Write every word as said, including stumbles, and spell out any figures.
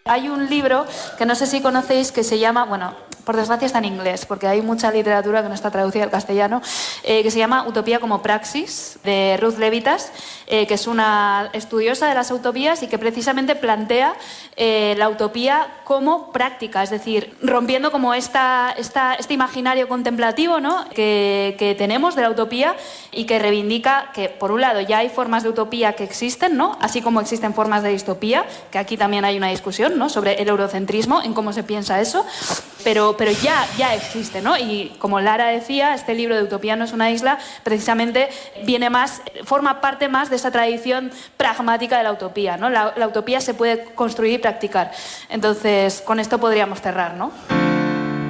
Hay un libro que no sé si conocéis que se llama, bueno, por desgracia está en inglés, porque hay mucha literatura que no está traducida al castellano, eh, que se llama Utopía como praxis, de Ruth Levitas, eh, que es una estudiosa de las utopías y que precisamente plantea eh, la utopía como práctica, es decir, rompiendo como esta, esta, este imaginario contemplativo, ¿no?, que, que tenemos de la utopía y que reivindica que, por un lado, ya hay formas de utopía que existen, ¿no?, así como existen formas de distopía, que aquí también hay una discusión, ¿no?, sobre el eurocentrismo, en cómo se piensa eso, pero, pero ya, ya existe, ¿no? Y como Lara decía, este libro de Utopía no es una isla, precisamente viene más, forma parte más de esa tradición pragmática de la utopía, ¿no? La, la utopía se puede construir y practicar. Entonces, con esto podríamos cerrar, ¿no?